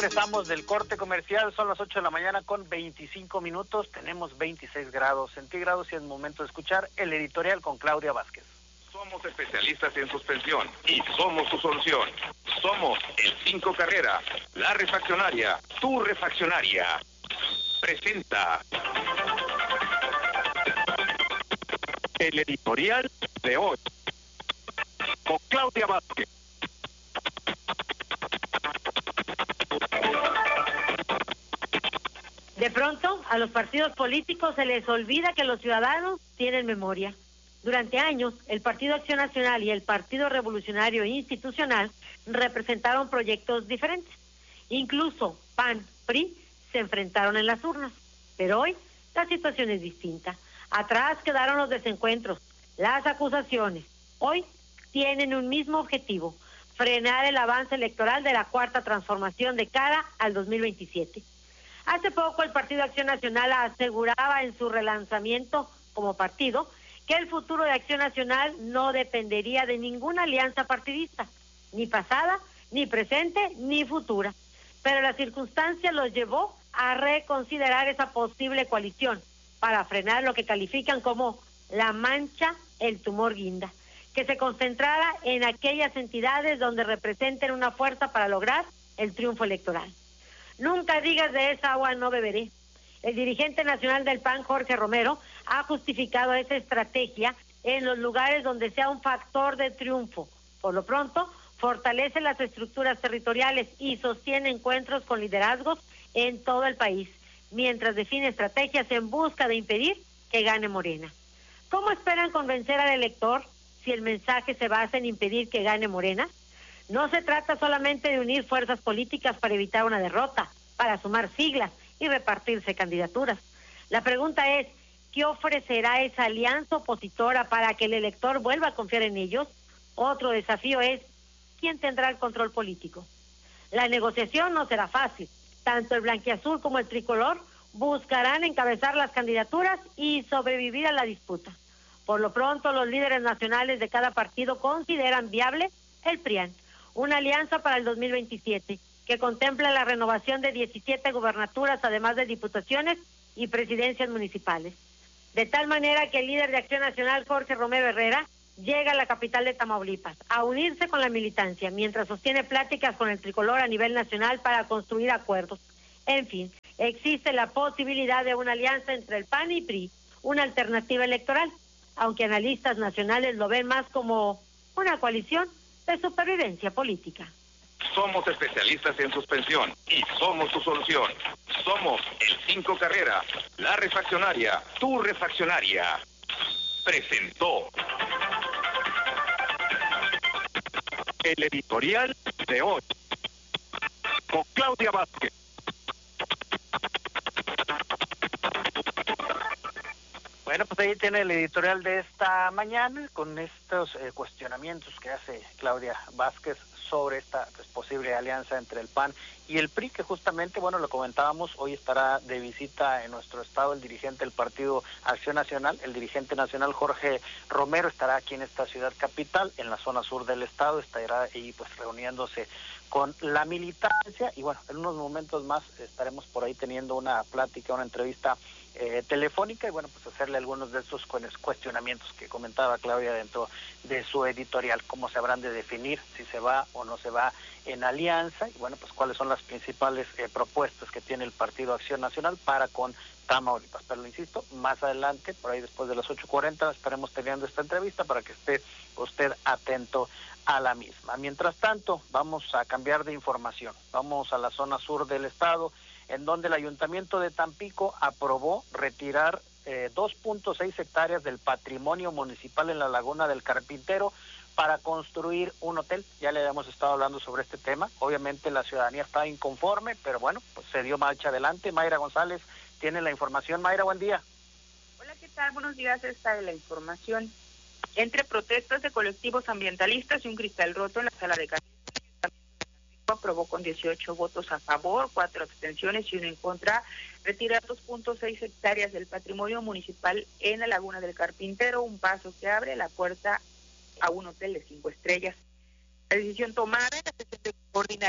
regresamos del corte comercial, son las 8 de la mañana con 25 minutos, tenemos 26 grados centígrados y es momento de escuchar el editorial con Claudia Vázquez. Somos especialistas en suspensión y somos su solución. Somos el 5 Carrera, la refaccionaria, tu refaccionaria. Presenta el editorial de hoy con Claudia Vázquez. De pronto, a los partidos políticos se les olvida que los ciudadanos tienen memoria. Durante años, el Partido Acción Nacional y el Partido Revolucionario Institucional representaron proyectos diferentes. Incluso PAN, PRI se enfrentaron en las urnas. Pero hoy la situación es distinta. Atrás quedaron los desencuentros, las acusaciones. Hoy tienen un mismo objetivo: frenar el avance electoral de la Cuarta Transformación de cara al 2027. Hace poco el Partido Acción Nacional aseguraba en su relanzamiento como partido que el futuro de Acción Nacional no dependería de ninguna alianza partidista, ni pasada, ni presente, ni futura. Pero la circunstancia los llevó a reconsiderar esa posible coalición para frenar lo que califican como la mancha, el tumor guinda, que se concentrara en aquellas entidades donde representen una fuerza para lograr el triunfo electoral. Nunca digas de esa agua no beberé. El dirigente nacional del PAN, Jorge Romero, ha justificado esa estrategia en los lugares donde sea un factor de triunfo. Por lo pronto, fortalece las estructuras territoriales y sostiene encuentros con liderazgos en todo el país, mientras define estrategias en busca de impedir que gane Morena. ¿Cómo esperan convencer al elector si el mensaje se basa en impedir que gane Morena? No se trata solamente de unir fuerzas políticas para evitar una derrota, para sumar siglas y repartirse candidaturas. La pregunta es, ¿qué ofrecerá esa alianza opositora para que el elector vuelva a confiar en ellos? Otro desafío es, ¿quién tendrá el control político? La negociación no será fácil. Tanto el blanquiazul como el tricolor buscarán encabezar las candidaturas y sobrevivir a la disputa. Por lo pronto, los líderes nacionales de cada partido consideran viable el PRIAN, una alianza para el 2027, que contempla la renovación de 17 gubernaturas, además de diputaciones y presidencias municipales. De tal manera que el líder de Acción Nacional, Jorge Romero Herrera, llega a la capital de Tamaulipas a unirse con la militancia, mientras sostiene pláticas con el tricolor a nivel nacional para construir acuerdos. En fin, existe la posibilidad de una alianza entre el PAN y PRI, una alternativa electoral, aunque analistas nacionales lo ven más como una coalición de supervivencia política. Somos especialistas en suspensión y somos su solución. Somos el 5 Carrera, la refaccionaria, tu refaccionaria. Presentó el editorial de hoy con Claudia Vázquez. Bueno, pues ahí tiene el editorial de esta mañana con estos cuestionamientos que hace Claudia Vázquez sobre esta posible alianza entre el PAN y el PRI, que justamente, bueno, lo comentábamos, hoy estará de visita en nuestro estado el dirigente del Partido Acción Nacional, el dirigente nacional Jorge Romero, estará aquí en esta ciudad capital, en la zona sur del estado, estará ahí pues reuniéndose con la militancia y bueno, en unos momentos más estaremos por ahí teniendo una plática, una entrevista telefónica y bueno, pues hacerle algunos de estos cuestionamientos que comentaba Claudia dentro de su editorial, cómo se habrán de definir, si se va o no se va en alianza y bueno, pues cuáles son las principales propuestas que tiene el Partido Acción Nacional para con Tamaulipas. Pero lo insisto, más adelante, por ahí después de las 8:40, estaremos teniendo esta entrevista para que esté usted atento a la misma. Mientras tanto, vamos a cambiar de información. Vamos a la zona sur del estado, en donde el Ayuntamiento de Tampico aprobó retirar 2.6 hectáreas del patrimonio municipal en la Laguna del Carpintero para construir un hotel. Ya le habíamos estado hablando sobre este tema. Obviamente la ciudadanía está inconforme, pero bueno, pues se dio marcha adelante. Mayra González tiene la información. Mayra, buen día. Hola, ¿qué tal? Buenos días, esta es la información. Entre protestas de colectivos ambientalistas y un cristal roto en la sala de Castilla, aprobó con 18 votos a favor, 4 abstenciones y 1 en contra, retirar 2.6 hectáreas del patrimonio municipal en la Laguna del Carpintero, un paso que abre la puerta a un hotel de 5 estrellas. La decisión tomada en la sesión ordinaria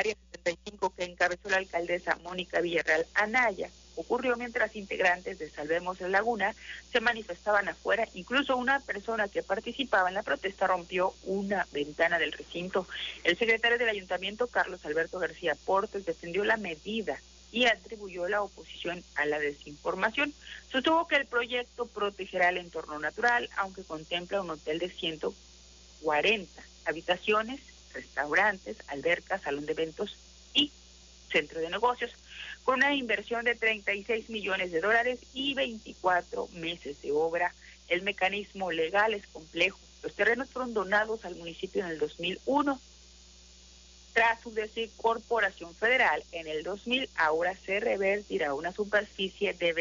55 que encabezó la alcaldesa Mónica Villarreal Anaya ocurrió mientras integrantes de Salvemos la Laguna se manifestaban afuera. Incluso una persona que participaba en la protesta rompió una ventana del recinto. El secretario del ayuntamiento, Carlos Alberto García Portes, defendió la medida y atribuyó la oposición a la desinformación. Sostuvo que el proyecto protegerá el entorno natural, aunque contempla un hotel de 140 habitaciones, restaurantes, albercas, salón de eventos y centro de negocios, con una inversión de $36 millones y 24 meses de obra. El mecanismo legal es complejo. Los terrenos fueron donados al municipio en el 2001. Tras su desincorporación federal en el 2000, ahora se revertirá una superficie de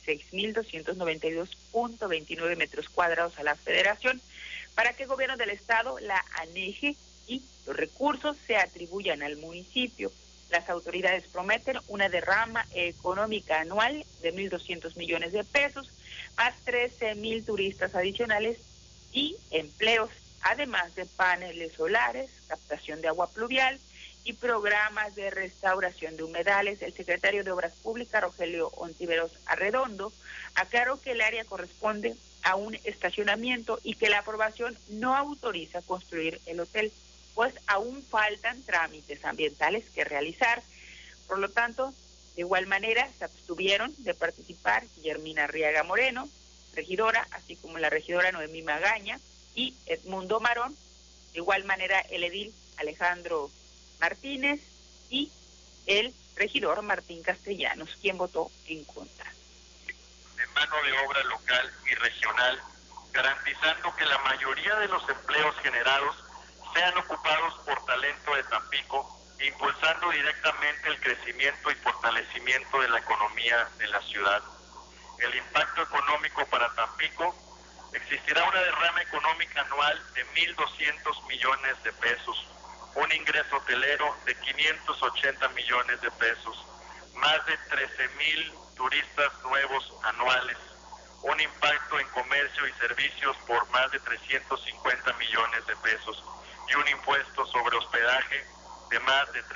26.292.29 metros cuadrados a la federación para que el gobierno del estado la aneje y los recursos se atribuyan al municipio. Las autoridades prometen una derrama económica anual de 1.200 millones de pesos, más 13,000 turistas adicionales y empleos, además de paneles solares, captación de agua pluvial y programas de restauración de humedales. El secretario de Obras Públicas, Rogelio Ontiveros Arredondo, aclaró que el área corresponde a un estacionamiento y que la aprobación no autoriza construir el hotel, pues aún faltan trámites ambientales que realizar. Por lo tanto, de igual manera, se abstuvieron de participar Guillermina Arriaga Moreno, regidora, así como la regidora Noemí Magaña y Edmundo Marón. De igual manera, el edil Alejandro Martínez y el regidor Martín Castellanos, quien votó en contra. De mano de obra local y regional, garantizando que la mayoría de los empleos generados sean ocupados por talento de Tampico, impulsando directamente el crecimiento y fortalecimiento de la economía de la ciudad. El impacto económico para Tampico: existirá una derrama económica anual de 1.200 millones de pesos, un ingreso hotelero de 580 millones de pesos, más de 13,000 turistas nuevos anuales, un impacto en comercio y servicios por más de 350 millones de pesos y un impuesto sobre hospedaje de más de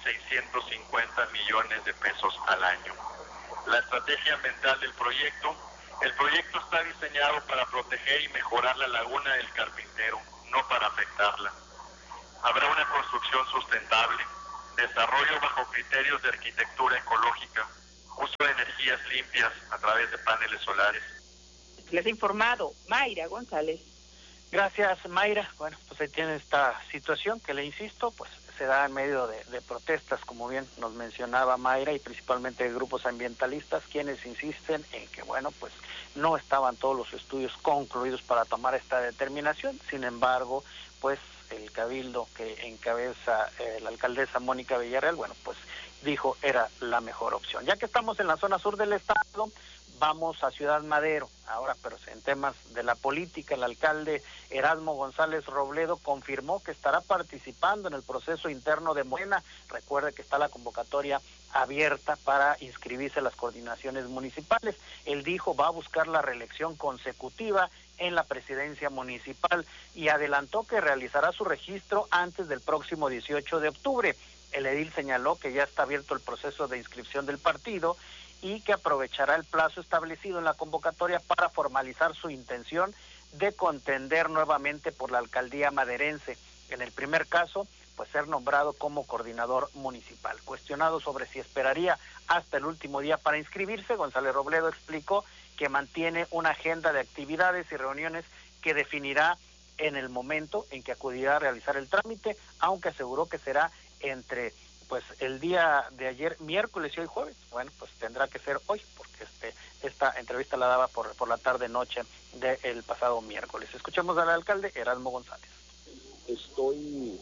3.650 millones de pesos al año. La estrategia ambiental del proyecto: el proyecto está diseñado para proteger y mejorar la laguna del Carpintero, no para afectarla. Habrá una construcción sustentable, desarrollo bajo criterios de arquitectura ecológica, uso de energías limpias a través de paneles solares. Les ha informado Mayra González. Gracias, Mayra. Bueno, pues ahí tiene esta situación que, le insisto, pues se da en medio de protestas, como bien nos mencionaba Mayra, y principalmente de grupos ambientalistas, quienes insisten en que, bueno, pues no estaban todos los estudios concluidos para tomar esta determinación. Sin embargo, pues el cabildo que encabeza la alcaldesa Mónica Villarreal, bueno, pues dijo era la mejor opción. Ya que estamos en la zona sur del estado, vamos a Ciudad Madero. Ahora, pero en temas de la política, el alcalde Erasmo González Robledo confirmó que estará participando en el proceso interno de Morena. Recuerde que está la convocatoria abierta para inscribirse a las coordinaciones municipales. Él dijo va a buscar la reelección consecutiva en la presidencia municipal y adelantó que realizará su registro antes del próximo 18 de octubre. El edil señaló que ya está abierto el proceso de inscripción del partido y que aprovechará el plazo establecido en la convocatoria para formalizar su intención de contender nuevamente por la alcaldía maderense. En el primer caso, pues ser nombrado como coordinador municipal. Cuestionado sobre si esperaría hasta el último día para inscribirse, González Robledo explicó que mantiene una agenda de actividades y reuniones que definirá en el momento en que acudirá a realizar el trámite, aunque aseguró que será entre pues el día de ayer, miércoles, y hoy jueves. Bueno, pues tendrá que ser hoy, porque esta entrevista la daba por la tarde-noche del pasado miércoles. Escuchemos al alcalde Erasmo González. Estoy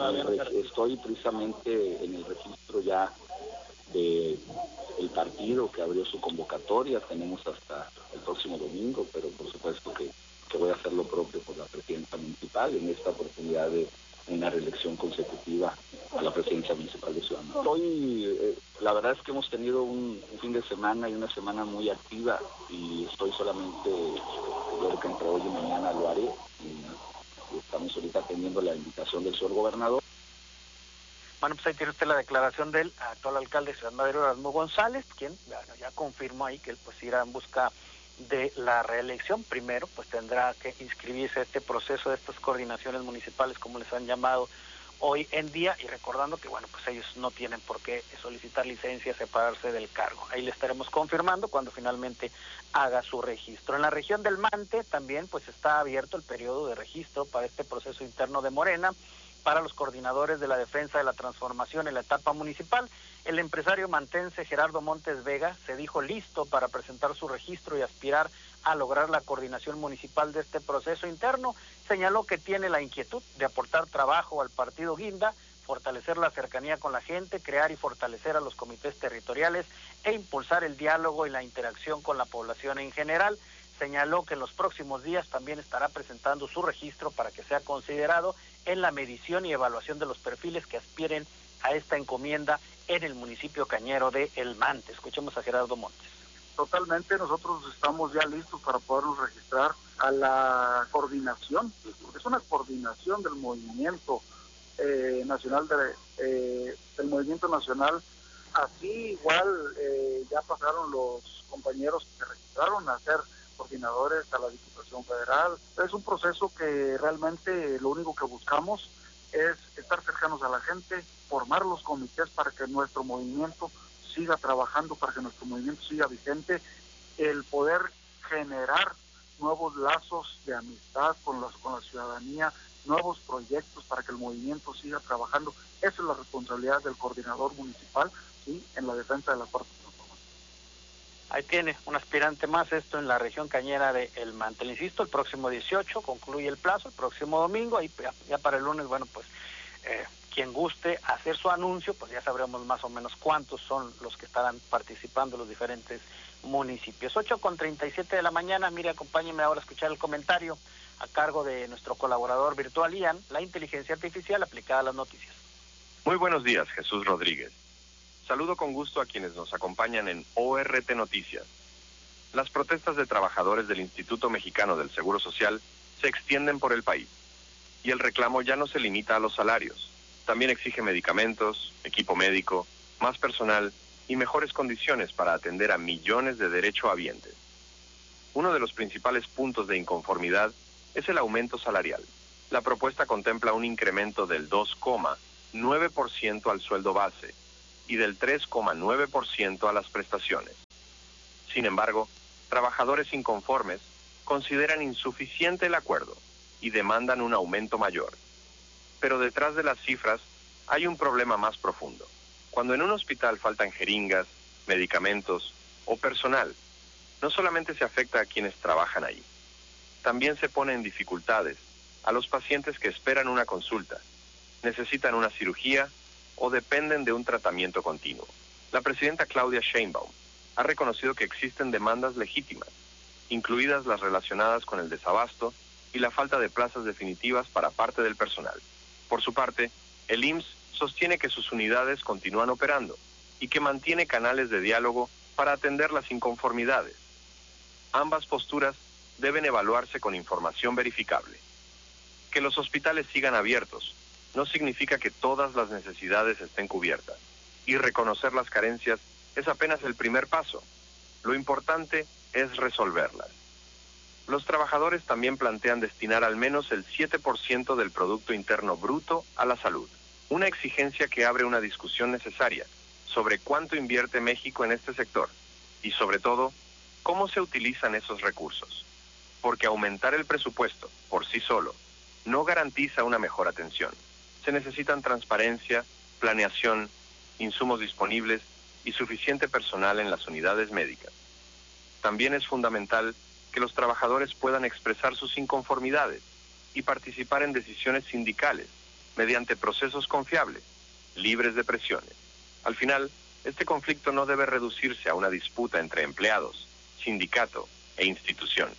precisamente en el registro ya de el partido que abrió su convocatoria. Tenemos hasta el próximo domingo, pero por supuesto que voy a hacer lo propio por la presidencia municipal en esta oportunidad de una reelección consecutiva a la presidencia municipal de Ciudad Madero. La verdad es que hemos tenido un fin de semana y una semana muy activa y estoy solamente, yo creo que entre hoy y mañana lo haré. Y estamos ahorita atendiendo la invitación del señor gobernador. Bueno, pues ahí tiene usted la declaración del actual alcalde de Ciudad Madero, Erasmo González, quien ya confirmó ahí que él pues irá en busca de la reelección. Primero pues tendrá que inscribirse a este proceso de estas coordinaciones municipales, como les han llamado hoy en día, y recordando que bueno, pues ellos no tienen por qué solicitar licencia, separarse del cargo. Ahí le estaremos confirmando cuando finalmente haga su registro. En la región del Mante también pues está abierto el periodo de registro para este proceso interno de Morena, para los coordinadores de la defensa de la transformación en la etapa municipal. El empresario mantense Gerardo Montes Vega se dijo listo para presentar su registro y aspirar a lograr la coordinación municipal de este proceso interno. Señaló que tiene la inquietud de aportar trabajo al partido Guinda, fortalecer la cercanía con la gente, crear y fortalecer a los comités territoriales e impulsar el diálogo y la interacción con la población en general. Señaló que en los próximos días también estará presentando su registro para que sea considerado en la medición y evaluación de los perfiles que aspiren a esta encomienda en el municipio cañero de El Mante. Escuchemos a Gerardo Montes. Totalmente, nosotros estamos ya listos para podernos registrar a la coordinación. Es una coordinación del movimiento nacional, del movimiento nacional. Así igual ya pasaron los compañeros que se registraron a ser coordinadores a la Diputación Federal. Es un proceso que realmente lo único que buscamos es estar cercanos a la gente, formar los comités para que nuestro movimiento siga trabajando, para que nuestro movimiento siga vigente, el poder generar nuevos lazos de amistad con la ciudadanía, nuevos proyectos para que el movimiento siga trabajando. Esa es la responsabilidad del coordinador municipal, ¿sí?, en la defensa de la cuarta transformación. Ahí tiene un aspirante más, esto en la región cañera de El Mante. Le insisto, el próximo 18 concluye el plazo, el próximo domingo, ahí ya para el lunes, bueno, pues quien guste hacer su anuncio, pues ya sabremos más o menos cuántos son los que estarán participando en los diferentes municipios. 8:37 de la mañana, mire, acompáñenme ahora a escuchar el comentario a cargo de nuestro colaborador virtual, Ian, la inteligencia artificial aplicada a las noticias. Muy buenos días, Jesús Rodríguez. Saludo con gusto a quienes nos acompañan en ORT Noticias. Las protestas de trabajadores del Instituto Mexicano del Seguro Social se extienden por el país, y el reclamo ya no se limita a los salarios. También exige medicamentos, equipo médico, más personal y mejores condiciones para atender a millones de derechohabientes. Uno de los principales puntos de inconformidad es el aumento salarial. La propuesta contempla un incremento del 2,9% al sueldo base y del 3,9% a las prestaciones. Sin embargo, trabajadores inconformes consideran insuficiente el acuerdo y demandan un aumento mayor. Pero detrás de las cifras hay un problema más profundo. Cuando en un hospital faltan jeringas, medicamentos o personal, no solamente se afecta a quienes trabajan ahí, también se pone en dificultades a los pacientes que esperan una consulta, necesitan una cirugía o dependen de un tratamiento continuo. La presidenta Claudia Sheinbaum ha reconocido que existen demandas legítimas, incluidas las relacionadas con el desabasto y la falta de plazas definitivas para parte del personal. Por su parte, el IMSS sostiene que sus unidades continúan operando y que mantiene canales de diálogo para atender las inconformidades. Ambas posturas deben evaluarse con información verificable. Que los hospitales sigan abiertos no significa que todas las necesidades estén cubiertas, y reconocer las carencias es apenas el primer paso. Lo importante es resolverlas. Los trabajadores también plantean destinar al menos el 7% del Producto Interno Bruto a la salud, una exigencia que abre una discusión necesaria sobre cuánto invierte México en este sector y, sobre todo, cómo se utilizan esos recursos. Porque aumentar el presupuesto por sí solo no garantiza una mejor atención. Se necesitan transparencia, planeación, insumos disponibles y suficiente personal en las unidades médicas. También es fundamental que los trabajadores puedan expresar sus inconformidades y participar en decisiones sindicales mediante procesos confiables, libres de presiones. Al final, este conflicto no debe reducirse a una disputa entre empleados, sindicato e institución.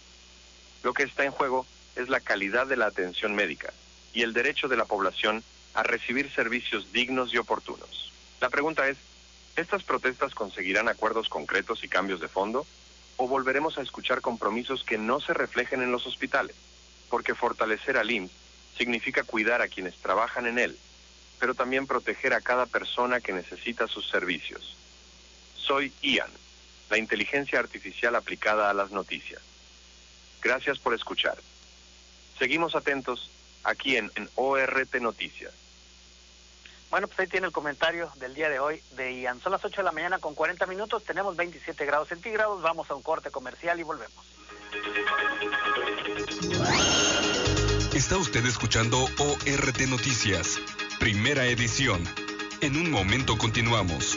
Lo que está en juego es la calidad de la atención médica y el derecho de la población a recibir servicios dignos y oportunos. La pregunta es, ¿estas protestas conseguirán acuerdos concretos y cambios de fondo? ¿O volveremos a escuchar compromisos que no se reflejen en los hospitales? Porque fortalecer al IMSS significa cuidar a quienes trabajan en él, pero también proteger a cada persona que necesita sus servicios. Soy Ian, la inteligencia artificial aplicada a las noticias. Gracias por escuchar. Seguimos atentos aquí en ORT Noticias. Bueno, pues ahí tiene el comentario del día de hoy de Ian. Son las 8 de la mañana con 40 minutos, tenemos 27 grados centígrados, vamos a un corte comercial y volvemos. Está usted escuchando ORT Noticias, primera edición. En un momento continuamos.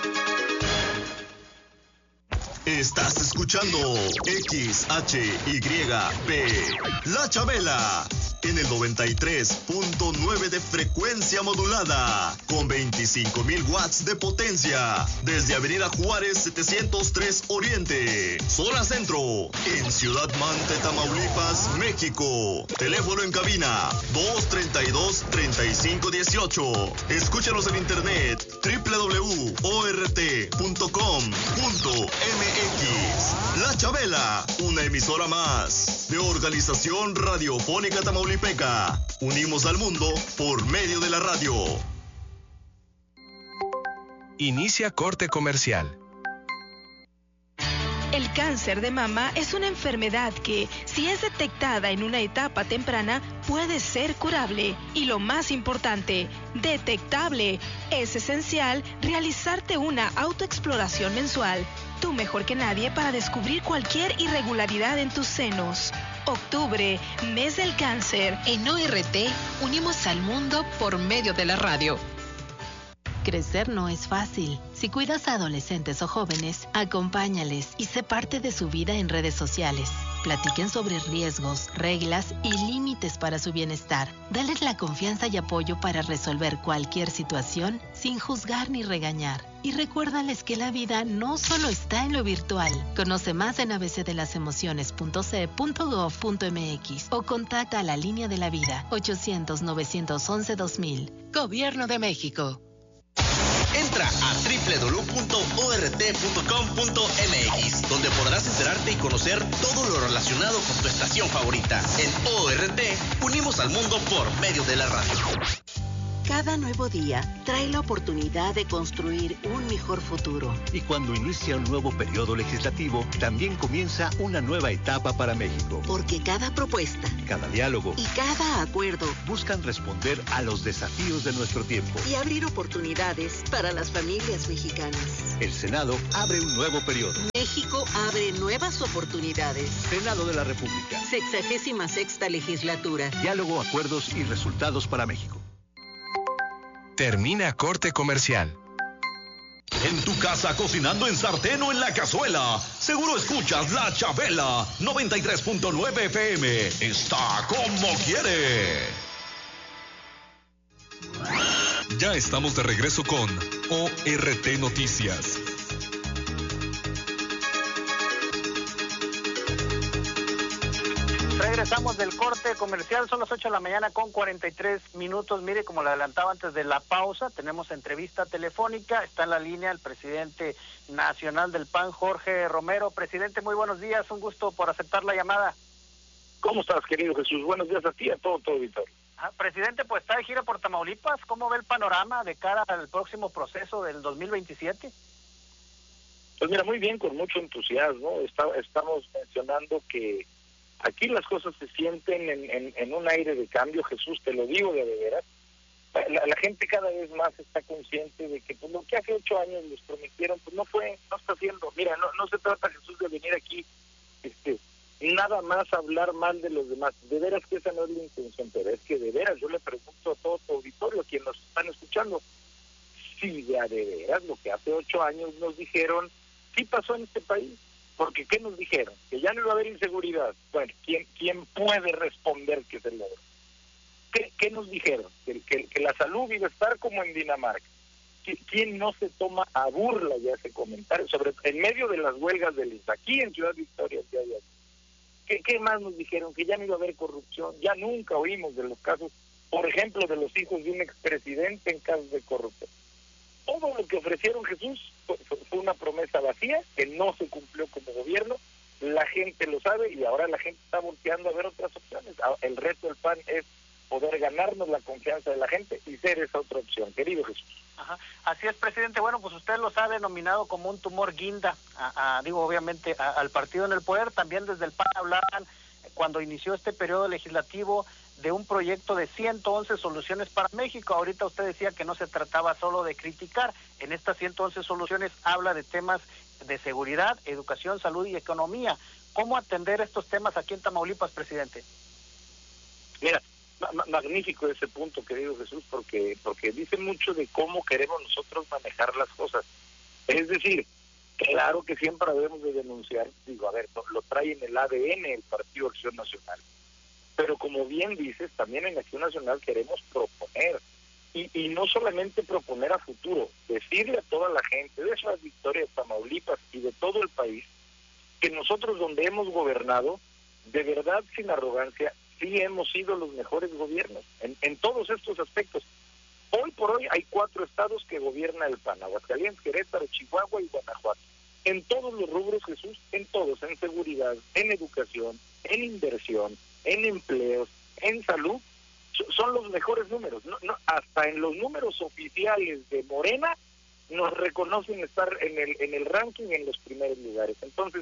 Estás escuchando XHYP, La Chabela, en el 93.9 de frecuencia modulada, con 25,000 watts de potencia, desde Avenida Juárez 703 Oriente, zona centro, en Ciudad Mante, Tamaulipas, México. Teléfono en cabina 232-3518. Escúchanos en internet www.ort.com.mx. La Chabela, una emisora más de Organización Radiofónica Tamaulipeca. Unimos al mundo por medio de la radio. Inicia corte comercial. El cáncer de mama es una enfermedad que, si es detectada en una etapa temprana, puede ser curable. Y lo más importante, detectable. Es esencial realizarte una autoexploración mensual. Tú mejor que nadie para descubrir cualquier irregularidad en tus senos. Octubre, mes del cáncer. En ORT, unimos al mundo por medio de la radio. Crecer no es fácil. Si cuidas a adolescentes o jóvenes, acompáñales y sé parte de su vida en redes sociales. Platiquen sobre riesgos, reglas y límites para su bienestar. Dales la confianza y apoyo para resolver cualquier situación sin juzgar ni regañar. Y recuérdales que la vida no solo está en lo virtual. Conoce más en abcdelasemociones.ce.gov.mx o contacta a la Línea de la Vida 800-911-2000. Gobierno de México. Entra a www.ort.com.mx, donde podrás enterarte y conocer todo lo relacionado con tu estación favorita. En ORT, unimos al mundo por medio de la radio. Cada nuevo día trae la oportunidad de construir un mejor futuro. Y cuando inicia un nuevo periodo legislativo, también comienza una nueva etapa para México. Porque cada propuesta, cada diálogo y cada acuerdo buscan responder a los desafíos de nuestro tiempo y abrir oportunidades para las familias mexicanas. El Senado abre un nuevo periodo. México abre nuevas oportunidades. Senado de la República. 66ª legislatura. Diálogo, acuerdos y resultados para México. Termina corte comercial. En tu casa, cocinando en sartén o en la cazuela, seguro escuchas La Chabela 93.9 FM. Está como quiere. Ya estamos de regreso con ORT Noticias. Regresamos del corte comercial, son las 8 de la mañana con 43 minutos. Mire, como le adelantaba antes de la pausa, tenemos entrevista telefónica. Está en la línea el presidente nacional del PAN, Jorge Romero. Presidente, muy buenos días, un gusto por aceptar la llamada. ¿Cómo estás, querido Jesús? Buenos días a ti y a todo auditorio. Presidente, pues está de gira por Tamaulipas. ¿Cómo ve el panorama de cara al próximo proceso del 2027? Pues mira, muy bien, con mucho entusiasmo. Estamos mencionando que aquí las cosas se sienten en un aire de cambio, Jesús, te lo digo de veras. La gente cada vez más está consciente de que pues, lo que hace 8 años les prometieron, pues no está haciendo. Mira, no se trata, Jesús, de venir aquí nada más hablar mal de los demás. De veras que esa no es la intención, pero es que de veras yo le pregunto a todo tu auditorio, a quienes nos están escuchando, si de veras lo que hace 8 años nos dijeron, sí pasó en este país. Porque ¿qué nos dijeron? Que ya no iba a haber inseguridad. Bueno, ¿quién puede responder que se logró? ¿Qué nos dijeron? Que la salud iba a estar como en Dinamarca. ¿Quién no se toma a burla ya ese comentario? En medio de las huelgas del INSS, aquí en Ciudad Victoria, ¿qué más nos dijeron? Que ya no iba a haber corrupción. Ya nunca oímos de los casos, por ejemplo, de los hijos de un expresidente en casos de corrupción. Todo lo que ofrecieron, Jesús, fue una promesa vacía que no se cumplió como gobierno. La gente lo sabe y ahora la gente está volteando a ver otras opciones. El reto del PAN es poder ganarnos la confianza de la gente y ser esa otra opción, querido Jesús. Ajá. Así es, presidente. Bueno, pues usted los ha denominado como un tumor guinda, obviamente al partido en el poder. También desde el PAN hablaban, cuando inició este periodo legislativo, de un proyecto de 111 soluciones para México. Ahorita usted decía que no se trataba solo de criticar. En estas 111 soluciones habla de temas de seguridad, educación, salud y economía. ¿Cómo atender estos temas aquí en Tamaulipas, presidente? Mira, magnífico ese punto, querido Jesús, porque dice mucho de cómo queremos nosotros manejar las cosas. Es decir, claro que siempre debemos de denunciar, lo trae en el ADN el Partido Acción Nacional, pero como bien dices, también en Acción Nacional queremos proponer, y no solamente proponer a futuro, decirle a toda la gente de esas victorias de Tamaulipas y de todo el país, que nosotros donde hemos gobernado, de verdad sin arrogancia, sí hemos sido los mejores gobiernos en todos estos aspectos. Hoy por hoy hay 4 estados que gobierna el PAN: Aguascalientes, Querétaro, Chihuahua y Guanajuato. En todos los rubros, Jesús, en todos, en seguridad, en educación, en inversión, en empleos, en salud, son los mejores números. No, hasta en los números oficiales de Morena nos reconocen estar en el ranking en los primeros lugares. Entonces,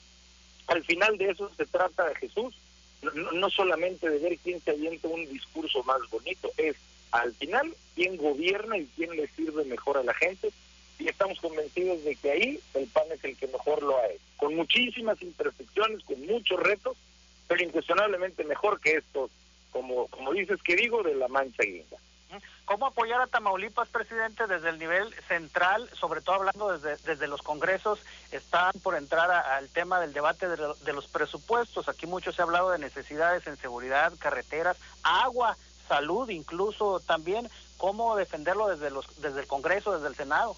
al final de eso se trata, Jesús, no solamente de ver quién se avienta un discurso más bonito, es al final quién gobierna y quién le sirve mejor a la gente, y estamos convencidos de que ahí el PAN es el que mejor lo ha hecho, con muchísimas imperfecciones, con muchos retos, pero incuestionablemente mejor que estos, como dices que digo, de la mancha guinda. ¿Cómo apoyar a Tamaulipas, presidente, desde el nivel central, sobre todo hablando desde los congresos? Están por entrar al tema del debate de los presupuestos. Aquí mucho se ha hablado de necesidades en seguridad, carreteras, agua, salud, incluso también. ¿Cómo defenderlo desde el Congreso, desde el Senado?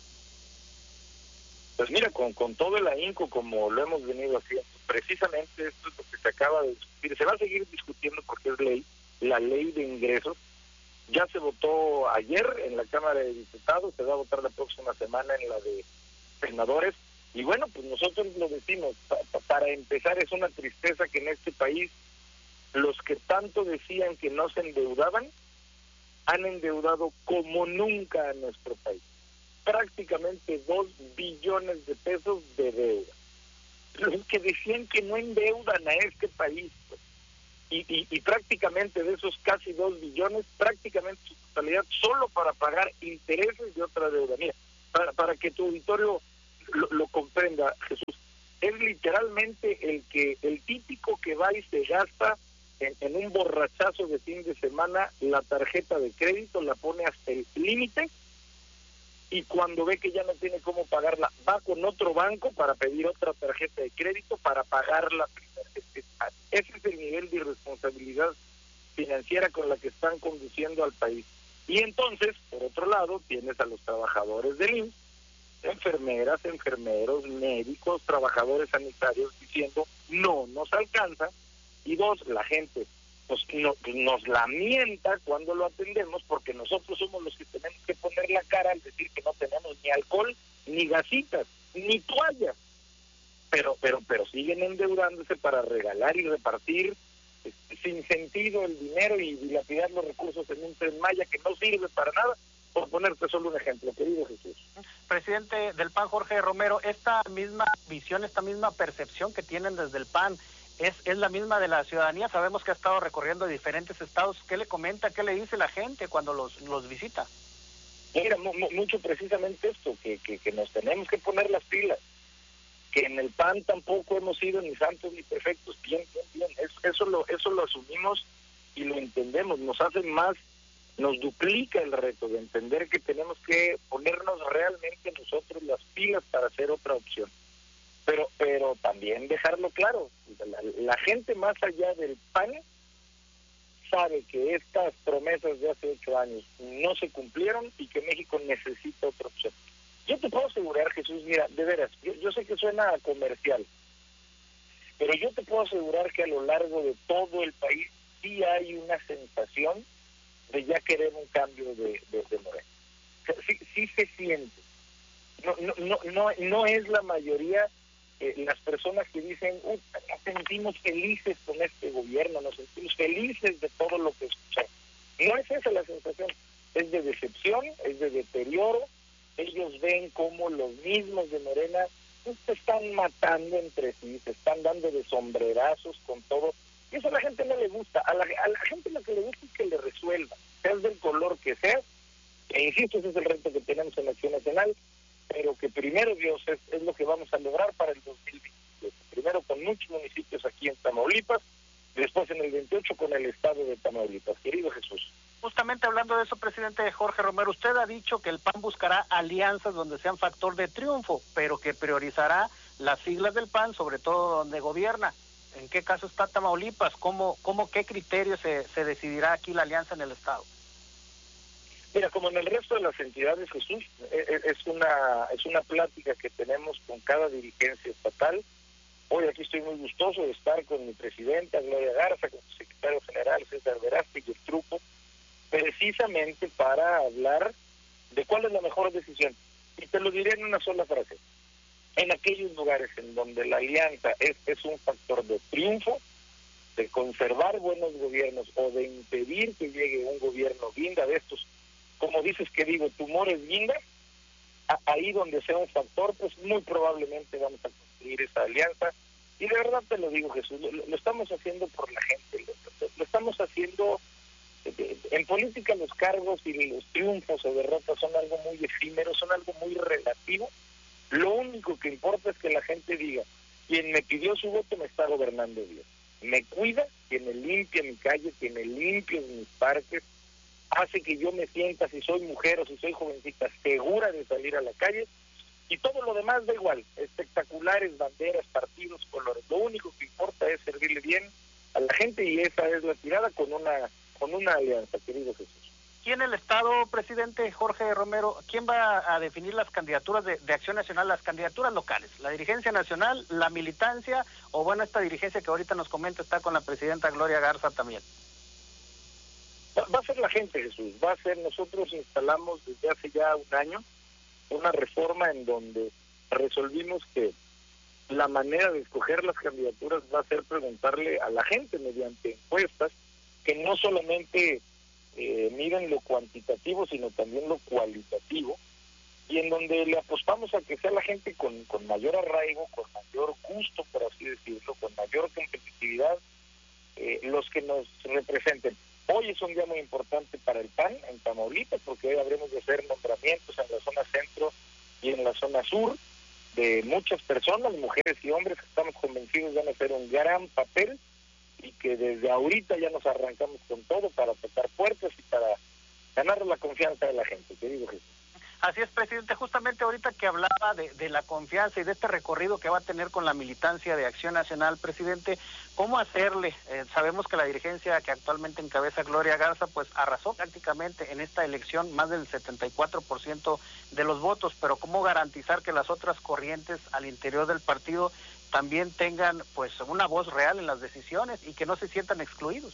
Pues mira, con todo el ahínco como lo hemos venido haciendo, precisamente esto es lo que se acaba de discutir. Se va a seguir discutiendo porque es ley, la ley de ingresos. Ya se votó ayer en la Cámara de Diputados, se va a votar la próxima semana en la de senadores, y bueno, pues nosotros lo decimos, para empezar es una tristeza que en este país los que tanto decían que no se endeudaban, han endeudado como nunca a nuestro país, prácticamente 2 billones de pesos de deuda. Los que decían que no endeudan a este país, pues, y prácticamente de esos casi 2 billones, prácticamente su totalidad solo para pagar intereses de otra deuda. Mira, para que tu auditorio lo comprenda, Jesús, es literalmente el típico que va y se gasta en un borrachazo de fin de semana la tarjeta de crédito, la pone hasta el límite, y cuando ve que ya no tiene cómo pagarla, va con otro banco para pedir otra tarjeta de crédito para pagarla primero. Ese es el nivel de irresponsabilidad financiera con la que están conduciendo al país. Y entonces, por otro lado, tienes a los trabajadores del IMSS, enfermeras, enfermeros, médicos, trabajadores sanitarios diciendo no nos alcanza, y 2, la gente pues nos lamenta cuando lo atendemos, porque nosotros somos los que tenemos que poner la cara al decir que no tenemos ni alcohol, ni gasitas, ni toallas, pero siguen endeudándose para regalar y repartir sin sentido el dinero y dilapidar los recursos en un Tren Maya que no sirve para nada, por ponerte solo un ejemplo, querido Jesús. Presidente del PAN, Jorge Romero, esta misma visión, esta misma percepción que tienen desde el PAN, ¿es la misma de la ciudadanía? Sabemos que ha estado recorriendo diferentes estados. ¿Qué le comenta, qué le dice la gente cuando los visita? Mira, mucho precisamente esto, que nos tenemos que poner las pilas, que en el PAN tampoco hemos sido ni santos ni perfectos, bien. Eso lo asumimos y lo entendemos, nos hace más, nos duplica el reto de entender que tenemos que ponernos realmente nosotros las pilas para hacer otra opción. Pero también dejarlo claro, la gente más allá del PAN sabe que estas promesas de hace 8 años no se cumplieron y que México necesita otra opción. Yo te puedo asegurar, Jesús, mira, de veras, yo sé que suena comercial, pero yo te puedo asegurar que a lo largo de todo el país sí hay una sensación de ya querer un cambio de Morena. Sí se siente. No es la mayoría las personas que dicen, nos sentimos felices con este gobierno, nos sentimos felices de todo lo que escuchamos. No es esa la sensación, es de decepción, es de deterioro. Ellos ven cómo los mismos de Morena se están matando entre sí, se están dando de sombrerazos con todo. Y eso a la gente no le gusta. A la gente lo que le gusta es que le resuelva, seas del color que sea. E insisto, ese es el reto que tenemos en la Acción Nacional, pero que primero, Dios, es lo que vamos a lograr para el 2027. Primero con muchos municipios aquí en Tamaulipas, después en el 28 con el estado de Tamaulipas. Querido Jesús. Justamente hablando de eso, presidente Jorge Romero, usted ha dicho que el PAN buscará alianzas donde sean factor de triunfo, pero que priorizará las siglas del PAN, sobre todo donde gobierna. ¿En qué caso está Tamaulipas? ¿Qué criterio se decidirá aquí la alianza en el estado? Mira, como en el resto de las entidades, Jesús, es una plática que tenemos con cada dirigencia estatal. Hoy aquí estoy muy gustoso de estar con mi presidenta Gloria Garza, con su secretario general César Verástegui y el Truco, precisamente para hablar de cuál es la mejor decisión. Y te lo diré en una sola frase. En aquellos lugares en donde la alianza es un factor de triunfo, de conservar buenos gobiernos o de impedir que llegue un gobierno guinda de estos, como dices que digo, tumores guinda, ahí donde sea un factor, pues muy probablemente vamos a construir esa alianza. Y de verdad te lo digo, Jesús, lo estamos haciendo por la gente, lo estamos haciendo. En política los cargos y los triunfos o derrotas son algo muy efímero, son algo muy relativo. Lo único que importa es que la gente diga, quien me pidió su voto me está gobernando bien, me cuida, que me limpia mi calle, que me limpie mis parques, hace que yo me sienta, si soy mujer o si soy jovencita, segura de salir a la calle, y todo lo demás da igual, espectaculares, banderas, partidos, colores. Lo único que importa es servirle bien a la gente, y esa es la tirada con una alianza, querido Jesús. ¿Y en el estado, presidente Jorge Romero, quién va a definir las candidaturas de Acción Nacional, las candidaturas locales? ¿La dirigencia nacional, la militancia, o bueno, esta dirigencia que ahorita nos comenta está con la presidenta Gloria Garza también? Va a ser la gente, Jesús, va a ser. Nosotros instalamos desde hace ya un año una reforma en donde resolvimos que la manera de escoger las candidaturas va a ser preguntarle a la gente mediante encuestas que no solamente miden lo cuantitativo, sino también lo cualitativo, y en donde le apostamos a que sea la gente con mayor arraigo, con mayor gusto, por así decirlo, con mayor competitividad, los que nos representen. Hoy es un día muy importante para el PAN en Tamaulipas, porque hoy habremos de hacer nombramientos en la zona centro y en la zona sur de muchas personas, mujeres y hombres, que estamos convencidos van a hacer un gran papel, y que desde ahorita ya nos arrancamos con todo para tocar puertas y para ganar la confianza de la gente, querido Jesús. Así es, presidente. Justamente ahorita que hablaba de la confianza y de este recorrido que va a tener con la militancia de Acción Nacional, presidente, ¿cómo hacerle? Sabemos que la dirigencia que actualmente encabeza Gloria Garza, pues arrasó prácticamente en esta elección más del 74% de los votos, pero ¿cómo garantizar que las otras corrientes al interior del partido también tengan pues una voz real en las decisiones y que no se sientan excluidos?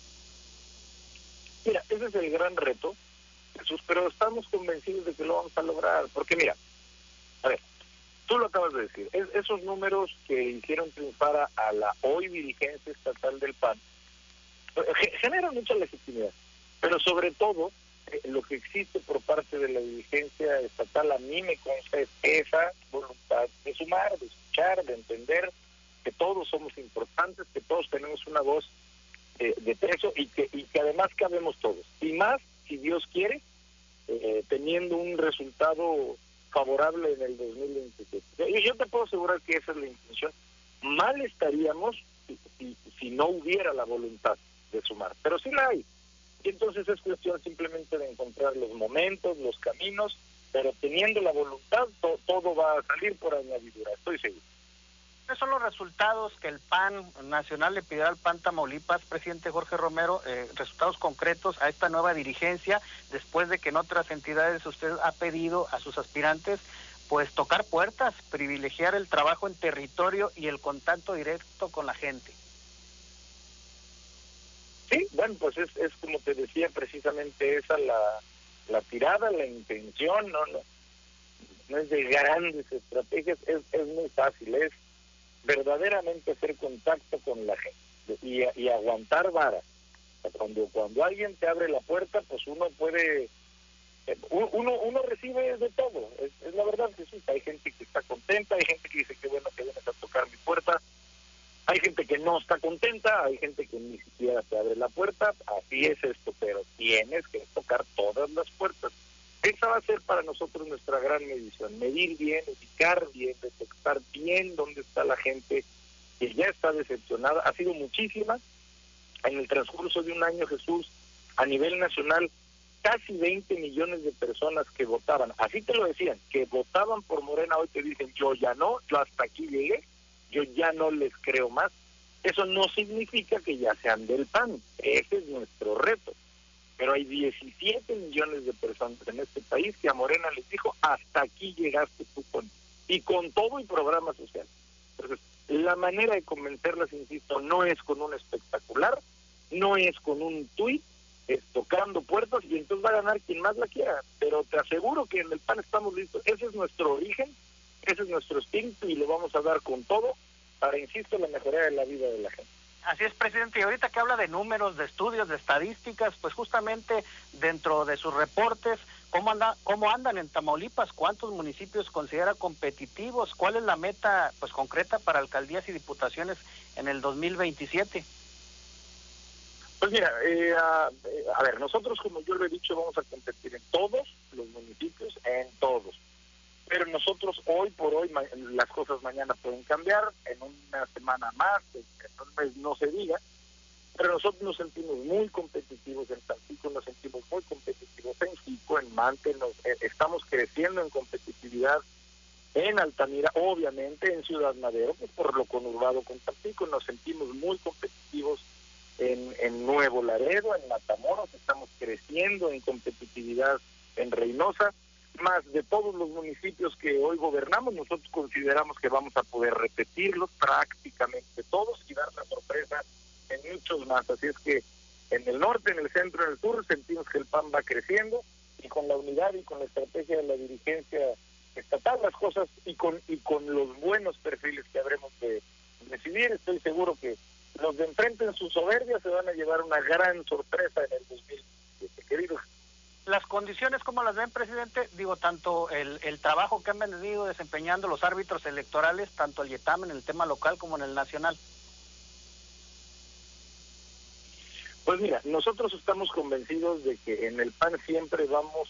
Mira, ese es el gran reto, Jesús, pero estamos convencidos de que lo vamos a lograr, porque mira, a ver, tú lo acabas de decir, esos números que hicieron triunfar a la hoy dirigencia estatal del PAN generan mucha legitimidad, pero sobre todo lo que existe por parte de la dirigencia estatal, a mí me consta, es esa voluntad de sumar, de escuchar, de entender que todos somos importantes, que todos tenemos una voz de peso, y que además cabemos todos, y más si Dios quiere, teniendo un resultado favorable en el 2027. Yo te puedo asegurar que esa es la intención. Mal estaríamos si no hubiera la voluntad de sumar, pero sí la hay. Y entonces es cuestión simplemente de encontrar los momentos, los caminos, pero teniendo la voluntad, todo va a salir por añadidura, estoy seguro. ¿Cuáles son los resultados que el PAN nacional le pidió al PAN Tamaulipas, presidente Jorge Romero, resultados concretos a esta nueva dirigencia, después de que en otras entidades usted ha pedido a sus aspirantes pues tocar puertas, privilegiar el trabajo en territorio y el contacto directo con la gente? Sí, bueno, pues es como te decía, precisamente esa la tirada, la intención, no es de grandes estrategias, es muy fácil, es verdaderamente hacer contacto con la gente y aguantar vara. Cuando alguien te abre la puerta, pues uno puede, uno recibe de todo, es la verdad, Jesús. Hay gente que está contenta, hay gente que dice que bueno que vienes a tocar mi puerta, hay gente que no está contenta, hay gente que ni siquiera te abre la puerta. Así es esto, pero tienes que tocar todas las puertas. Esa va a ser para nosotros nuestra gran medición, medir bien, ubicar bien, detectar bien dónde está la gente que ya está decepcionada. Ha sido muchísima. En el transcurso de un año, Jesús, a nivel nacional, casi 20 millones de personas que votaban, así te lo decían, que votaban por Morena, hoy te dicen, yo ya no, yo hasta aquí llegué, yo ya no les creo más. Eso no significa que ya sean del PAN, ese es nuestro reto. Pero hay 17 millones de personas en este país que a Morena les dijo, hasta aquí llegaste tú con todo y programa social. Entonces, la manera de convencerlas, insisto, no es con un espectacular, no es con un tuit, es tocando puertas, y entonces va a ganar quien más la quiera. Pero te aseguro que en el PAN estamos listos. Ese es nuestro origen, ese es nuestro espíritu, y lo vamos a dar con todo para, insisto, la mejoría de la vida de la gente. Así es, presidente, y ahorita que habla de números, de estudios, de estadísticas, pues justamente dentro de sus reportes, ¿cómo andan en Tamaulipas? ¿Cuántos municipios considera competitivos? ¿Cuál es la meta pues concreta para alcaldías y diputaciones en el 2027? Pues mira, a ver, nosotros, como yo lo he dicho, vamos a competir en todos los municipios, en todos. Pero nosotros hoy por hoy, las cosas mañana pueden cambiar, en una semana más, en un mes no se diga, pero nosotros nos sentimos muy competitivos en Tampico, nos sentimos muy competitivos en Jico, en Mante, estamos creciendo en competitividad en Altamira, obviamente en Ciudad Madero, pues por lo conurbado con Tampico, nos sentimos muy competitivos en Nuevo Laredo, en Matamoros, estamos creciendo en competitividad en Reynosa, más de todos los municipios que hoy gobernamos. Nosotros consideramos que vamos a poder repetirlos prácticamente todos y dar la sorpresa en muchos más. Así es que en el norte, en el centro, en el sur, sentimos que el PAN va creciendo, y con la unidad y con la estrategia de la dirigencia estatal, las cosas, y con los buenos perfiles que habremos de decidir, estoy seguro que los de enfrente en su soberbia se van a llevar una gran sorpresa en el 2017, queridos. Las condiciones, ¿cómo las ven, presidente? Digo, tanto el trabajo que han venido desempeñando los árbitros electorales, tanto el IETAM en el tema local como en el nacional. Pues mira, nosotros estamos convencidos de que en el PAN siempre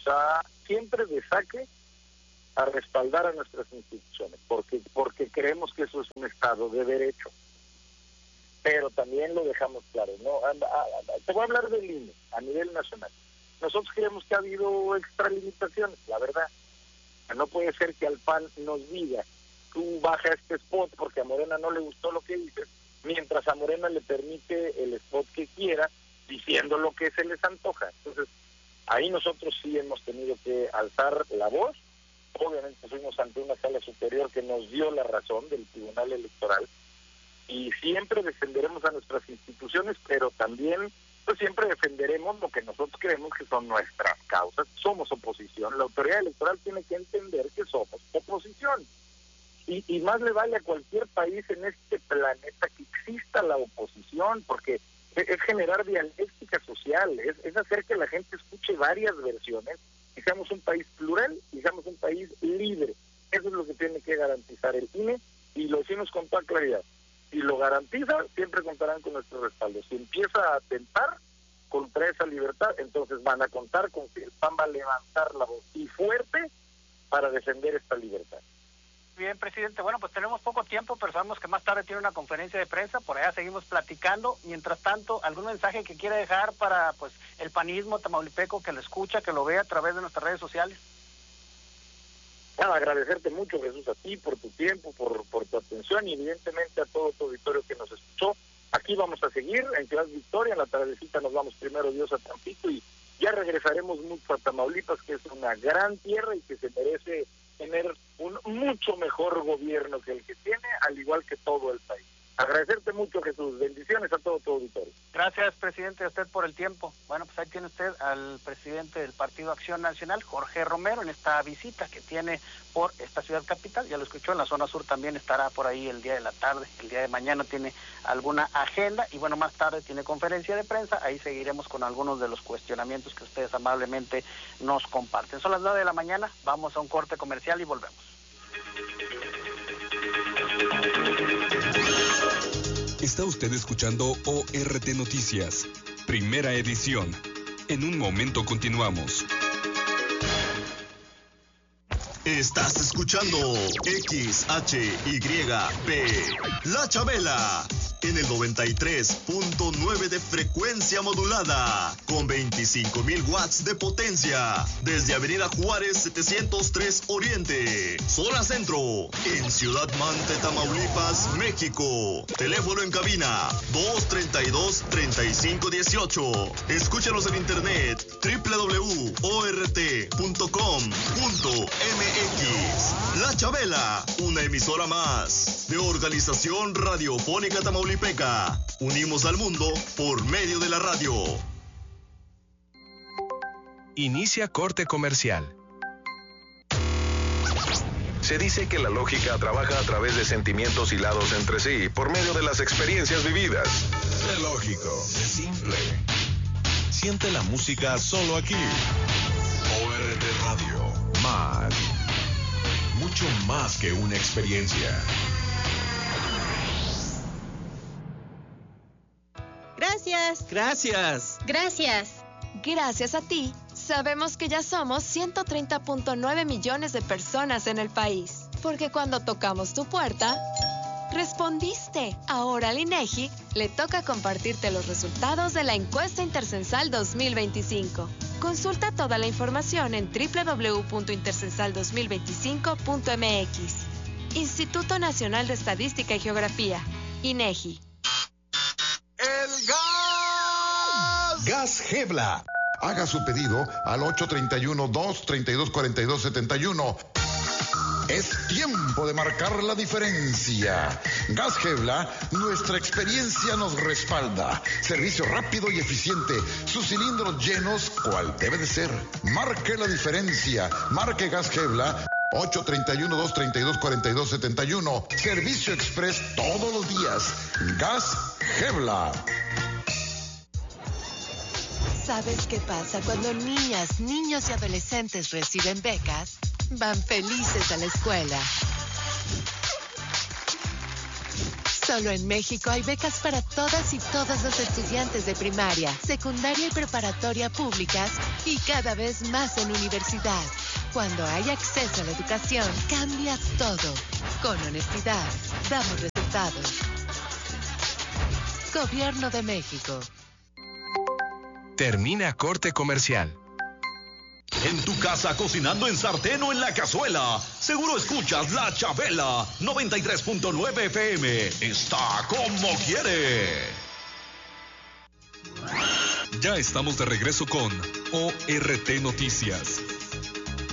de saque, a respaldar a nuestras instituciones, porque creemos que eso es un Estado de Derecho. Pero también lo dejamos claro, ¿no? Te voy a hablar del INE a nivel nacional. Nosotros creemos que ha habido extralimitaciones, la verdad. No puede ser que al PAN nos diga, tú baja este spot porque a Morena no le gustó lo que dices, mientras a Morena le permite el spot que quiera, diciendo lo que se les antoja. Entonces, ahí nosotros sí hemos tenido que alzar la voz. Obviamente fuimos ante una sala superior que nos dio la razón del Tribunal Electoral, y siempre defenderemos a nuestras instituciones, pero también pues siempre defenderemos lo que nosotros creemos que son nuestras causas. Somos oposición, la autoridad electoral tiene que entender que somos oposición, y más le vale a cualquier país en este planeta que exista la oposición, porque es generar dialéctica social, es hacer que la gente escuche varias versiones, y seamos un país plural, y seamos un país libre. Eso es lo que tiene que garantizar el INE, y lo decimos con toda claridad. Si lo garantiza, siempre contarán con nuestro respaldo. Si empieza a atentar contra esa libertad, entonces van a contar con que el PAN va a levantar la voz y fuerte para defender esta libertad. Bien, presidente, bueno, pues tenemos poco tiempo, pero sabemos que más tarde tiene una conferencia de prensa, por allá seguimos platicando. Mientras tanto, ¿algún mensaje que quiera dejar para pues el panismo tamaulipeco que lo escucha, que lo vea a través de nuestras redes sociales? Nada, agradecerte mucho, Jesús, a ti por tu tiempo, por tu atención, y evidentemente a todo tu auditorio que nos escuchó. Aquí vamos a seguir en Ciudad Victoria, en la tardecita nos vamos primero Dios a Tampico, y ya regresaremos mucho a Tamaulipas, que es una gran tierra y que se merece tener un mucho mejor gobierno que el que tiene, al igual que todo el país. Agradecerte mucho, Jesús. Bendiciones a todo tu auditorio. Gracias. Gracias, presidente, a usted por el tiempo. Bueno, pues ahí tiene usted al presidente del Partido Acción Nacional, Jorge Romero, en esta visita que tiene por esta ciudad capital. Ya lo escuchó, en la zona sur también estará por ahí el día de la tarde. El día de mañana tiene alguna agenda y bueno, más tarde tiene conferencia de prensa. Ahí seguiremos con algunos de los cuestionamientos que ustedes amablemente nos comparten. Son las 9 de la mañana, vamos a un corte comercial y volvemos. Está usted escuchando ORT Noticias, primera edición. En un momento continuamos. Estás escuchando XHYP, La Chabela, en el 93.9 de frecuencia modulada, con 25,000 watts de potencia, desde Avenida Juárez 703 Oriente, zona centro, en Ciudad Mante, Tamaulipas, México. Teléfono en cabina 232-3518. Escúchanos en internet www.ort.com.mx. La Chabela, una emisora más de Organización Radiofónica Tamaulipeca. Unimos al mundo por medio de la radio. Inicia corte comercial. Se dice que la lógica trabaja a través de sentimientos hilados entre sí por medio de las experiencias vividas. Es lógico, es simple. Siente la música solo aquí. ORT Radio. Más. Mucho más que una experiencia. Gracias. Gracias. Gracias. Gracias a ti, sabemos que ya somos 130.9 millones de personas en el país. Porque cuando tocamos tu puerta, respondiste. Ahora al INEGI le toca compartirte los resultados de la encuesta Intercensal 2025. Consulta toda la información en www.intercensal2025.mx. Instituto Nacional de Estadística y Geografía, INEGI. ¡El gas! Gas Gebla. Haga su pedido al 831-232-4271. Es tiempo de marcar la diferencia. Gas Gebla, nuestra experiencia nos respalda. Servicio rápido y eficiente. Sus cilindros llenos, cual debe de ser. Marque la diferencia. Marque Gas Gebla. 831-232-4271. Servicio express todos los días. Gas Gebla. ¿Sabes qué pasa cuando niñas, niños y adolescentes reciben becas? Van felices a la escuela. Solo en México hay becas para todas y todos los estudiantes de primaria, secundaria y preparatoria públicas y cada vez más en universidad. Cuando hay acceso a la educación, cambia todo. Con honestidad, damos resultados. Gobierno de México. Termina corte comercial. En tu casa, cocinando en sartén o en la cazuela, seguro escuchas La Chabela 93.9 FM. Está como quiere. Ya estamos de regreso con ORT Noticias,